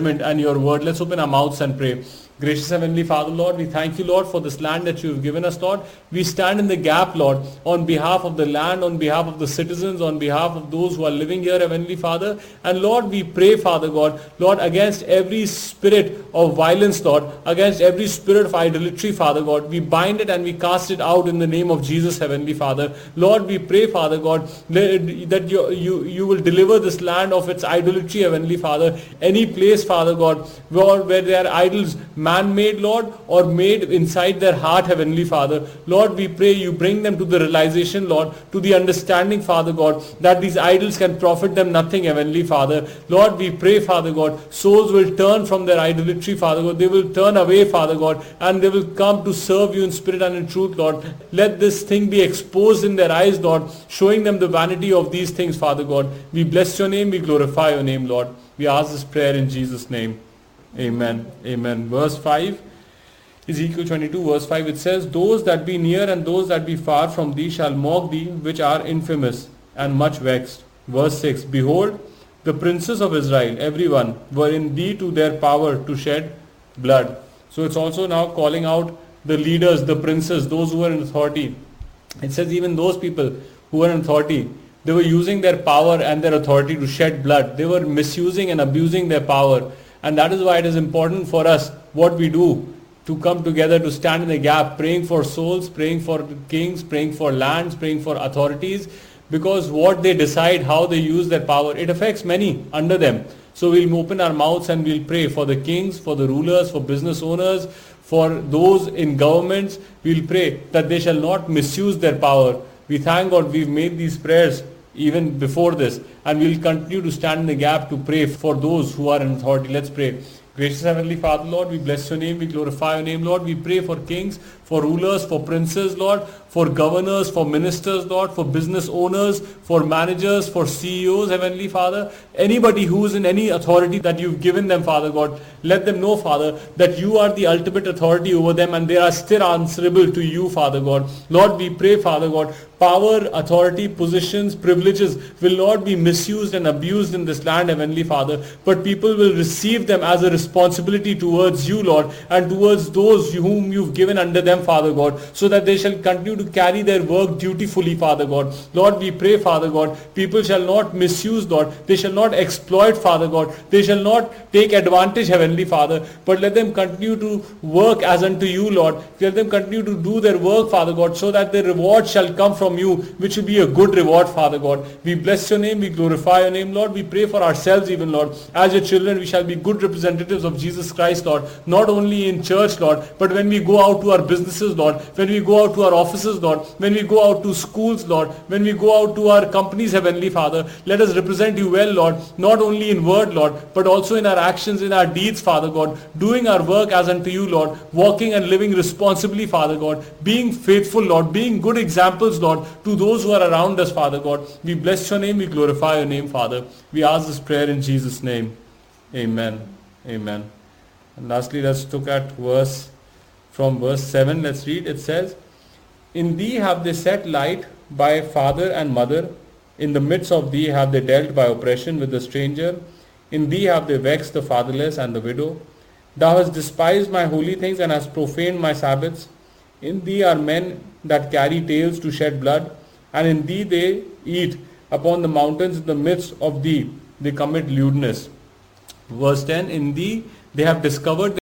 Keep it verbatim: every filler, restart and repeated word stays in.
judgment and your word. Let's open our mouths and pray. Gracious Heavenly Father, Lord, we thank you, Lord, for this land that you have given us, Lord. We stand in the gap, Lord, on behalf of the land, on behalf of the citizens, on behalf of those who are living here, Heavenly Father. And Lord, we pray, Father God, Lord, against every spirit of violence, Lord, against every spirit of idolatry, Father God. We bind it and we cast it out in the name of Jesus, Heavenly Father. Lord, we pray, Father God, that you, you, you will deliver this land of its idolatry, Heavenly Father. Any place, Father God, where, where there are idols, man-made, Lord, or made inside their heart, Heavenly Father. Lord, we pray you bring them to the realization, Lord, to the understanding, Father God, that these idols can profit them nothing, Heavenly Father. Lord, we pray, Father God, souls will turn from their idolatry, Father God. They will turn away, Father God, and they will come to serve you in spirit and in truth, Lord. Let this thing be exposed in their eyes, Lord, showing them the vanity of these things, Father God. We bless your name, we glorify your name, Lord. We ask this prayer in Jesus' name. Amen. Amen. Verse five, Ezekiel twenty-two, verse five, it says, those that be near and those that be far from thee shall mock thee, which are infamous and much vexed. Verse six, behold, the princes of Israel, everyone, were in thee to their power to shed blood. So it's also now calling out the leaders, the princes, those who are in authority. It says even those people who are in authority, they were using their power and their authority to shed blood. They were misusing and abusing their power. And that is why it is important for us, what we do, to come together, to stand in the gap, praying for souls, praying for kings, praying for lands, praying for authorities, because what they decide, how they use their power, it affects many under them. So we'll open our mouths and we'll pray for the kings, for the rulers, for business owners, for those in governments. We'll pray that they shall not misuse their power. We thank God we've made these prayers even before this, and we'll continue to stand in the gap to pray for those who are in authority. Let's pray. Gracious Heavenly Father, Lord, we bless your name, we glorify your name, Lord. We pray for kings, for rulers, for princes, Lord, for governors, for ministers, Lord, for business owners, for managers, for C E Os, Heavenly Father. Anybody who is in any authority that you've given them, Father God, let them know, Father, that you are the ultimate authority over them and they are still answerable to you, Father God. Lord, we pray, Father God, power, authority, positions, privileges will not be misused and abused in this land, Heavenly Father, but people will receive them as a responsibility towards you, Lord, and towards those whom you've given under them, Father God, so that they shall continue to carry their work dutifully, Father God. Lord, we pray, Father God, people shall not misuse, Lord, they shall not exploit, Father God, they shall not take advantage, Heavenly Father, but let them continue to work as unto you, Lord. Let them continue to do their work, Father God, so that their reward shall come from you, which will be a good reward, Father God. We bless your name, we glorify your name, Lord. We pray for ourselves even, Lord. As your children, we shall be good representatives of Jesus Christ, Lord, not only in church, Lord, but when we go out to our businesses, Lord, when we go out to our offices, Lord, when we go out to schools, Lord, when we go out to our companies, Heavenly Father, let us represent you well, Lord, not only in word, Lord, but also in our actions, in our deeds, Father God, doing our work as unto you, Lord, walking and living responsibly, Father God, being faithful, Lord, being good examples, Lord, to those who are around us, Father God. We bless your name, we glorify your name, Father. We ask this prayer in Jesus' name. Amen. Amen. And lastly, let's look at verse, from verse seven, let's read. It says, in thee have they set light by father and mother. In the midst of thee have they dealt by oppression with the stranger. In thee have they vexed the fatherless and the widow. Thou hast despised my holy things and hast profaned my Sabbaths. In thee are men that carry tails to shed blood, and in thee they eat. Upon the mountains in the midst of thee they commit lewdness. Verse ten, in thee they have discovered